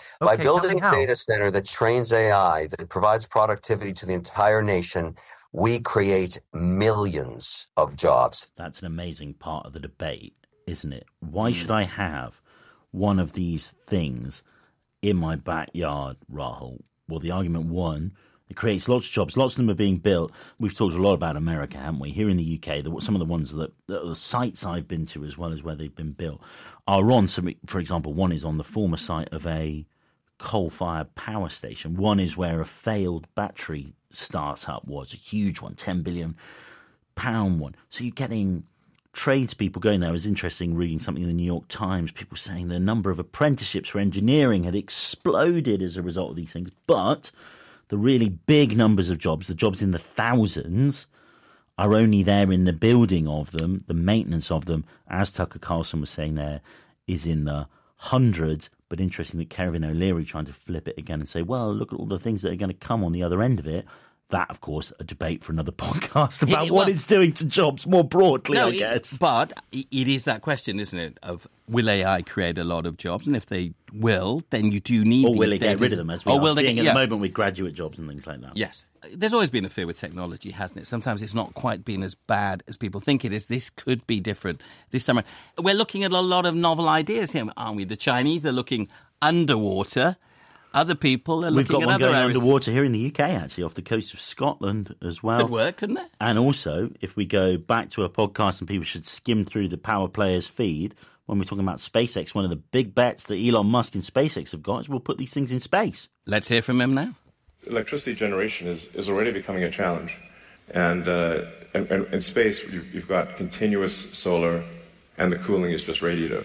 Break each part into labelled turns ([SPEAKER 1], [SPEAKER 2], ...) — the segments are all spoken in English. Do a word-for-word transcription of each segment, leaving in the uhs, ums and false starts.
[SPEAKER 1] By
[SPEAKER 2] Okay,
[SPEAKER 1] building
[SPEAKER 2] tell
[SPEAKER 1] a
[SPEAKER 2] me how.
[SPEAKER 1] data center that trains A I, that provides productivity to the entire nation, we create millions of jobs.
[SPEAKER 3] That's an amazing part of the debate, isn't it? Why mm. should I have one of these things in my backyard, Rahul? Well, the argument one, it creates lots of jobs. Lots of them are being built. We've talked a lot about America, haven't we? Here in the U K, the, some of the ones that the sites I've been to, as well as where they've been built, are on. Some, for example, one is on the former site of a coal-fired power station. One is where a failed battery startup was, a huge one, ten billion pound one. So you're getting tradespeople going there. It was interesting reading something in the New York Times, people saying the number of apprenticeships for engineering had exploded as a result of these things. But the really big numbers of jobs, the jobs in the thousands, are only there in the building of them, the maintenance of them, as Tucker Carlson was saying there, is in the hundreds. But interesting that Kevin O'Leary trying to flip it again and say, well, look at all the things that are going to come on the other end of it. That, of course, a debate for another podcast about it, well, what it's doing to jobs more broadly, no, I guess.
[SPEAKER 4] It, but it is that question, isn't it, of will A I create a lot of jobs? And if they will, then you do need
[SPEAKER 3] or
[SPEAKER 4] these
[SPEAKER 3] will it get rid of them, as we or are will seeing they, yeah. at the moment with graduate jobs and things like that?
[SPEAKER 4] Yes. There's always been a fear with technology, hasn't it? Sometimes it's not quite been as bad as people think it is. This could be different this time. We're looking at a lot of novel ideas here, aren't we? The Chinese are looking underwater. Other people are
[SPEAKER 3] We've
[SPEAKER 4] looking
[SPEAKER 3] got
[SPEAKER 4] at
[SPEAKER 3] one
[SPEAKER 4] other
[SPEAKER 3] going
[SPEAKER 4] areas.
[SPEAKER 3] Underwater here in the U K, actually, off the coast of Scotland as well.
[SPEAKER 4] Could work, couldn't it?
[SPEAKER 3] And also, if we go back to a podcast and people should skim through the Power Players feed, when we're talking about SpaceX, one of the big bets that Elon Musk and SpaceX have got is we'll put these things in space.
[SPEAKER 4] Let's hear from him now.
[SPEAKER 5] Electricity generation is, is already becoming a challenge. And uh, in, in space, you've, you've got continuous solar, and the cooling is just radiative.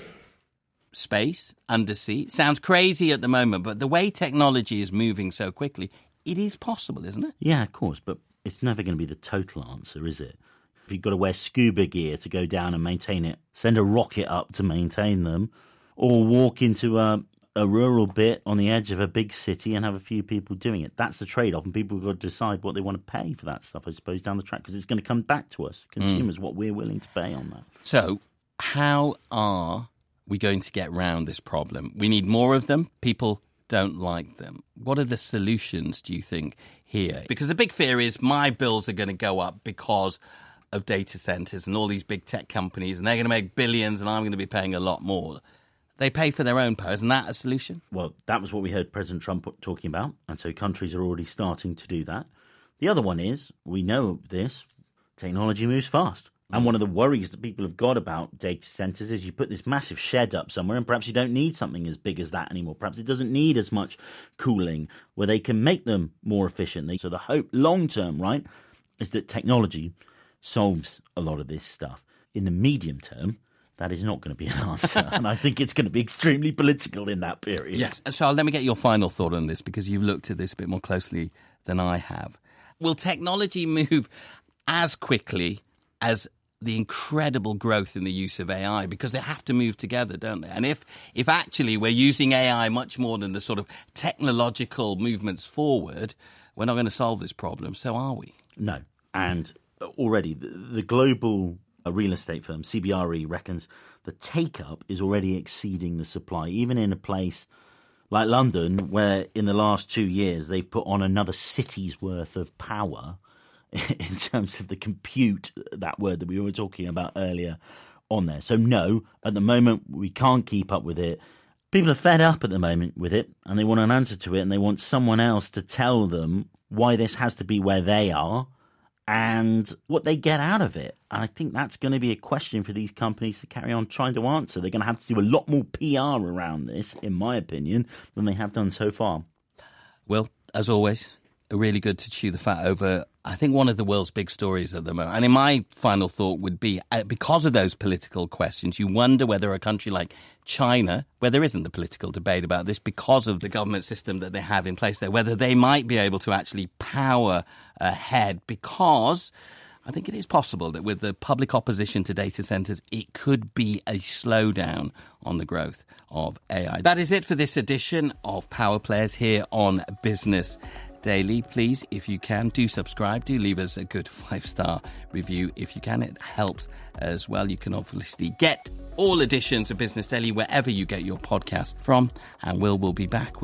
[SPEAKER 4] Space, undersea. Sounds crazy at the moment, but the way technology is moving so quickly, it is possible, isn't it?
[SPEAKER 3] Yeah, of course, but it's never going to be the total answer, is it? If you've got to wear scuba gear to go down and maintain it, send a rocket up to maintain them, or walk into a, a rural bit on the edge of a big city and have a few people doing it. That's the trade-off, and people have got to decide what they want to pay for that stuff, I suppose, down the track, because it's going to come back to us, consumers, mm. what we're willing to pay on that.
[SPEAKER 4] So, how are we going to get round this problem? We need more of them. People don't like them. What are the solutions, do you think, here? Because the big fear is my bills are going to go up because of data centers and all these big tech companies, and they're going to make billions and I'm going to be paying a lot more. They pay for their own power. Isn't that a solution?
[SPEAKER 3] Well, that was what we heard President Trump talking about, and so countries are already starting to do that. The other one is, we know this, technology moves fast. And one of the worries that people have got about data centers is you put this massive shed up somewhere and perhaps you don't need something as big as that anymore. Perhaps it doesn't need as much cooling, where they can make them more efficiently. So the hope long term, right, is that technology solves a lot of this stuff. In the medium term, that is not going to be an answer. And I think it's going to be extremely political in that period.
[SPEAKER 4] Yes. So let me get your final thought on this, because you've looked at this a bit more closely than I have. Will technology move as quickly as the incredible growth in the use of A I? Because they have to move together, don't they? And if if actually we're using A I much more than the sort of technological movements forward, we're not going to solve this problem. So are we?
[SPEAKER 3] No. And already the, the global real estate firm, C B R E, reckons the take-up is already exceeding the supply, even in a place like London, where in the last two years they've put on another city's worth of power in terms of the compute, that word that we were talking about earlier, on there. So no, at the moment, we can't keep up with it. People are fed up at the moment with it, and they want an answer to it, and they want someone else to tell them why this has to be where they are and what they get out of it. And I think that's going to be a question for these companies to carry on trying to answer. They're going to have to do a lot more P R around this, in my opinion, than they have done so far.
[SPEAKER 4] Well, as always, really good to chew the fat over, I think, one of the world's big stories at the moment. And in my final thought would be, uh, because of those political questions, you wonder whether a country like China, where there isn't the political debate about this, because of the government system that they have in place there, whether they might be able to actually power ahead, because I think it is possible that with the public opposition to data centres, it could be a slowdown on the growth of A I. That is it for this edition of Power Players here on Business Daily. Please, if you can, do subscribe. Do leave us a good five-star review if you can. It helps as well. You can obviously get all editions of Business Daily wherever you get your podcast from, and Will will be back